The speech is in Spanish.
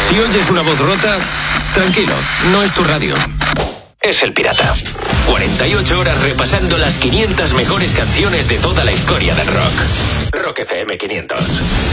Si oyes una voz rota, tranquilo, no es tu radio. Es El Pirata. 48 horas repasando las 500 mejores canciones de toda la historia del rock. Rock FM 500.